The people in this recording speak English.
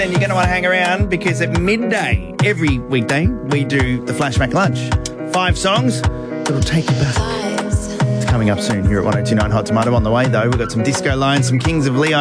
And you're going to want to hang around because at midday, every weekday, we do the Flashback Lunch. 5 songs that'll take you back. It's coming up soon here at 102.9 Hot Tomato. On the way, though, we've got some Disco Lions, some Kings of Leon.